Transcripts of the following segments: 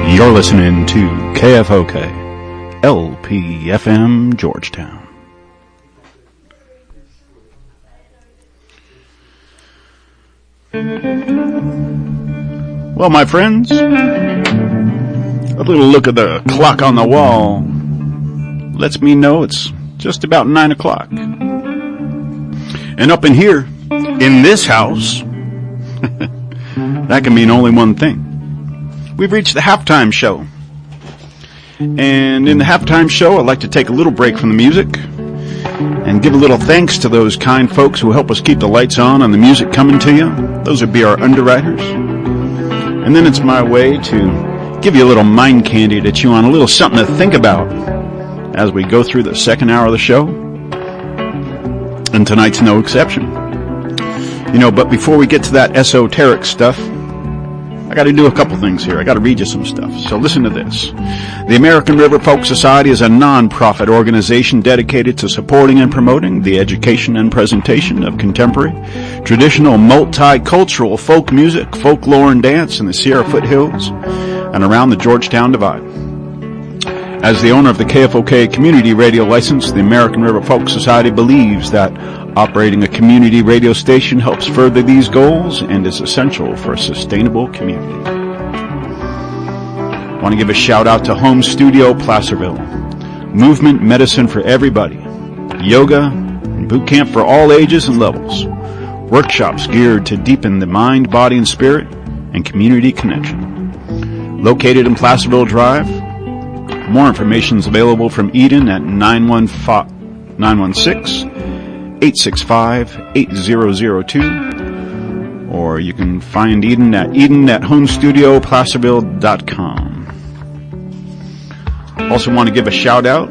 You're listening to KFOK, LPFM, Georgetown. Well, my friends, a little look at the clock on the wall lets me know it's just about 9 o'clock. And up in here, in this house, that can mean only one thing. We've reached the halftime show. And in the halftime show, I'd like to take a little break from the music and give a little thanks to those kind folks who help us keep the lights on and the music coming to you. Those would be our underwriters. And then it's my way to give you a little mind candy to chew on, a little something to think about as we go through the second hour of the show. And tonight's no exception. You know, but before we get to that esoteric stuff, I got to do a couple things here. I got to read you some stuff. So listen to this. The American River Folk Society is a non-profit organization dedicated to supporting and promoting the education and presentation of contemporary, traditional, multicultural folk music, folklore, and dance in the Sierra foothills and around the Georgetown Divide. As the owner of the KFOK community radio license, the American River Folk Society believes that operating a community radio station helps further these goals and is essential for a sustainable community. I want to give a shout out to Home Studio Placerville. Movement medicine for everybody. Yoga and boot camp for all ages and levels. Workshops geared to deepen the mind, body, and spirit and community connection. Located in Placerville Drive. More information is available from Eden at 916-865-8002, or you can find Eden at homestudioplacerville.com. Also want to give a shout out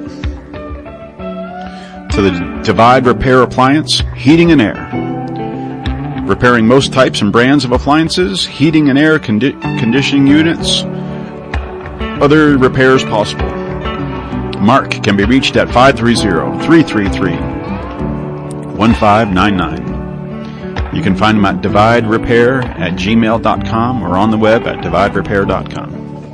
to the Divide Repair Appliance Heating and Air. Repairing most types and brands of appliances, heating and air conditioning units, other repairs possible. Mark can be reached at 530-333-1599. You can find him at dividerepair@gmail.com or on the web at dividerepair.com.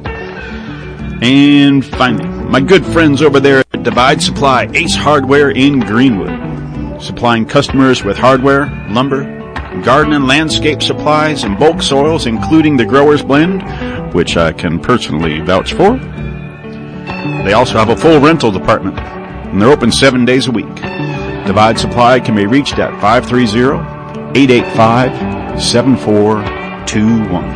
And finally, my good friends over there at Divide Supply Ace Hardware in Greenwood, supplying customers with hardware, lumber, garden and landscape supplies, and bulk soils, including the Growers Blend, which I can personally vouch for. They also have a full rental department, and they're open 7 days a week. Divide Supply can be reached at 530-885-7421.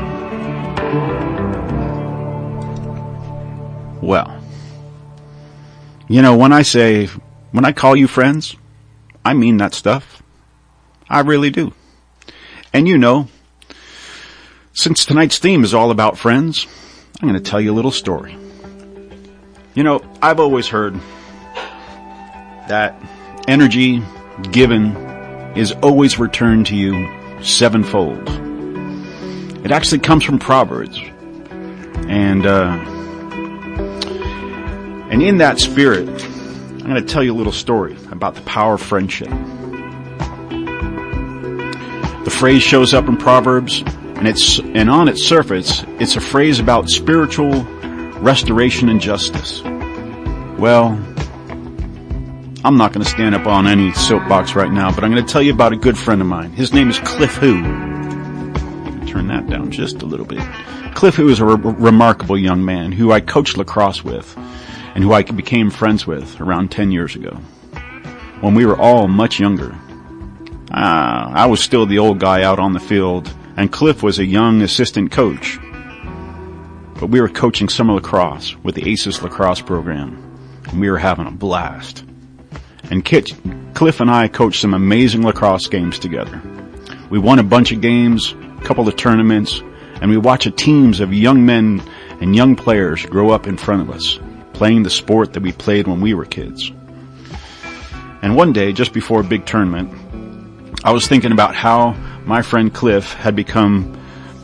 Well, you know, when I call you friends, I mean that stuff. I really do. And you know, since tonight's theme is all about friends, I'm going to tell you a little story. You know, I've always heard that energy given is always returned to you sevenfold. It actually comes from Proverbs. And in that spirit, I'm going to tell you a little story about the power of friendship. The phrase shows up in Proverbs, and on its surface, it's a phrase about spiritual restoration and justice. Well, I'm not going to stand up on any soapbox right now, but I'm going to tell you about a good friend of mine. His name is Cliff Hu. Turn that down just a little bit. Cliff Hu is a remarkable young man who I coached lacrosse with and who I became friends with around 10 years ago when we were all much younger. I was still the old guy out on the field, and Cliff was a young assistant coach. But we were coaching summer lacrosse with the ACES lacrosse program, and we were having a blast. And Cliff and I coached some amazing lacrosse games together. We won a bunch of games, a couple of tournaments, and we watched teams of young men and young players grow up in front of us, playing the sport that we played when we were kids. And one day, just before a big tournament, I was thinking about how my friend Cliff had become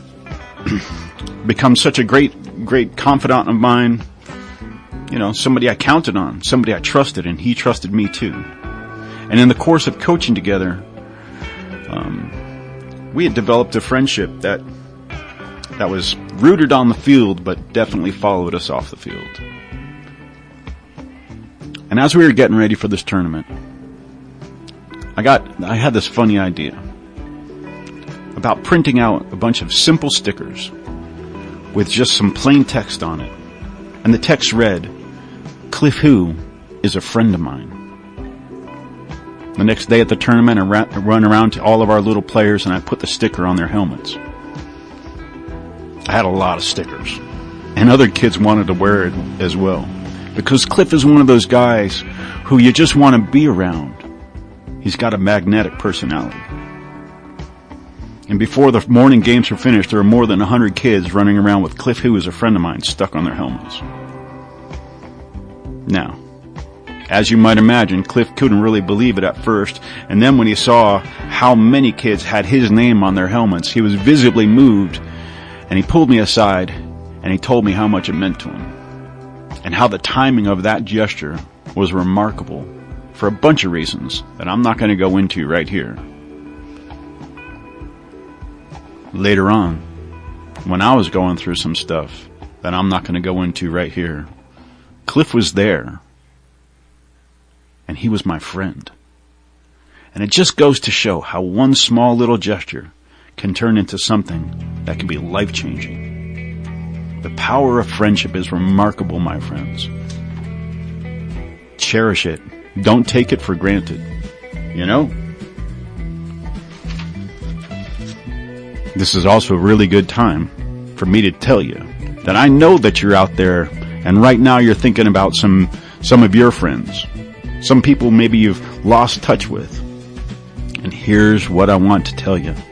such a great confidant of mine, you know, somebody I counted on, somebody I trusted, and he trusted me too. And in the course of coaching together, we had developed a friendship that that was rooted on the field, but definitely followed us off the field. And as we were getting ready for this tournament, I had this funny idea about printing out a bunch of simple stickers with just some plain text on it. And the text read, "Cliff Hu is a friend of mine." The next day at the tournament, I run around to all of our little players and I put the sticker on their helmets. I had a lot of stickers, and other kids wanted to wear it as well, because Cliff is one of those guys who you just want to be around. He's got a magnetic personality. And before the morning games were finished, there were more than 100 kids running around with "Cliff Hu is a friend of mine" stuck on their helmets. Now, as you might imagine, Cliff couldn't really believe it at first, and then when he saw how many kids had his name on their helmets, he was visibly moved, and he pulled me aside, and he told me how much it meant to him, and how the timing of that gesture was remarkable for a bunch of reasons that I'm not going to go into right here. Later on, when I was going through some stuff that I'm not going to go into right here, Cliff was there, and he was my friend. And it just goes to show how one small little gesture can turn into something that can be life-changing. The power of friendship is remarkable, my friends. Cherish it. Don't take it for granted. You know? This is also a really good time for me to tell you that I know that you're out there, and right now you're thinking about some of your friends. Some people maybe you've lost touch with. And here's what I want to tell you.